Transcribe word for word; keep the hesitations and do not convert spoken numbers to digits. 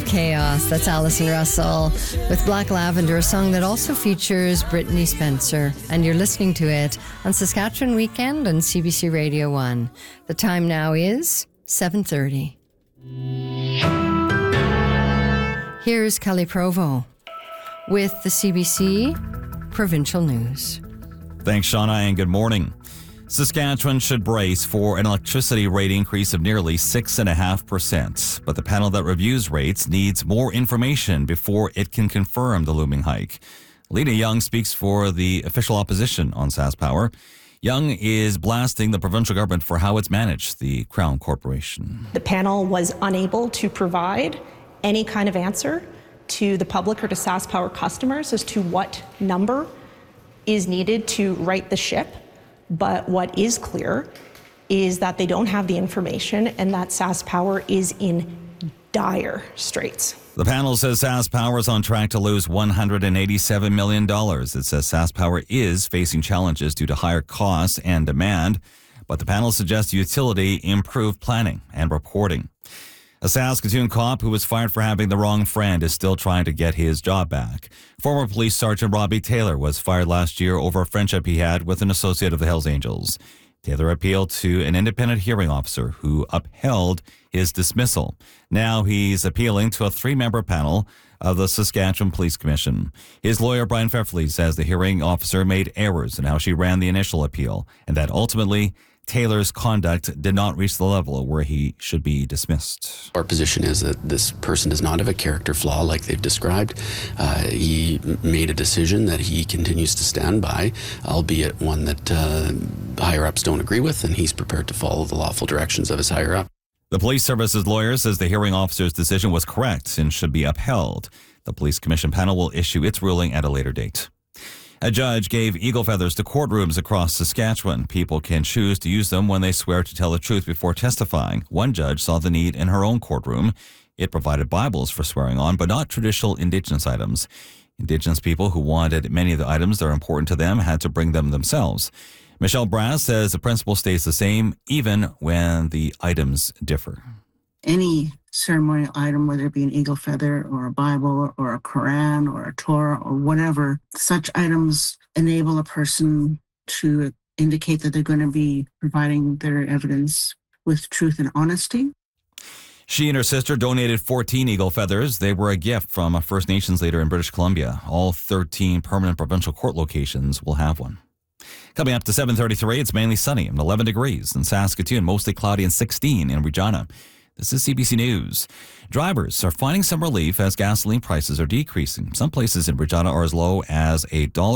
Chaos. That's Alison Russell with Black Lavender, a song that also features Brittany Spencer. And you're listening to it on Saskatchewan Weekend on C B C Radio one. The time now is seven thirty. Here's Kelly Provo with the C B C Provincial News. Thanks, Shauna, and good morning. Saskatchewan should brace for an electricity rate increase of nearly six point five percent, but the panel that reviews rates needs more information before it can confirm the looming hike. Lena Young speaks for the official opposition on SaskPower. Young is blasting the provincial government for how it's managed the Crown Corporation. The panel was unable to provide any kind of answer to the public or to SaskPower customers as to what number is needed to right the ship. But what is clear is that they don't have the information and that SaskPower is in dire straits. The panel says SaskPower is on track to lose one hundred eighty-seven million dollars. It says SaskPower is facing challenges due to higher costs and demand, but the panel suggests the utility improve planning and reporting. A Saskatoon cop who was fired for having the wrong friend is still trying to get his job back. Former Police Sergeant Robbie Taylor was fired last year over a friendship he had with an associate of the Hells Angels. Taylor appealed to an independent hearing officer who upheld his dismissal. Now he's appealing to a three-member panel of the Saskatchewan Police Commission. His lawyer, Brian Pfeffley, says the hearing officer made errors in how she ran the initial appeal and that ultimately Taylor's conduct did not reach the level where he should be dismissed. Our position is that this person does not have a character flaw like they've described. Uh, he made a decision that he continues to stand by, albeit one that uh, higher-ups don't agree with, and he's prepared to follow the lawful directions of his higher-up. The police services lawyer says the hearing officer's decision was correct and should be upheld. The police commission panel will issue its ruling at a later date. A judge gave eagle feathers to courtrooms across Saskatchewan. People can choose to use them when they swear to tell the truth before testifying. One judge saw the need in her own courtroom. It provided Bibles for swearing on, but not traditional Indigenous items. Indigenous people who wanted many of the items that are important to them had to bring them themselves. Michelle Brass says the principle stays the same even when the items differ. Any ceremonial item, whether it be an eagle feather or a Bible or a Quran or a Torah or whatever, such items enable a person to indicate that they're going to be providing their evidence with truth and honesty. She and her sister donated fourteen eagle feathers. They were a gift from a First Nations leader in British Columbia. All thirteen permanent provincial court locations will have one. Coming up to seven thirty-three, it's mainly sunny and eleven degrees in Saskatoon, mostly cloudy and sixteen in Regina. This is C B C News. Drivers are finding some relief as gasoline prices are decreasing. Some places in Regina are as low as a dollar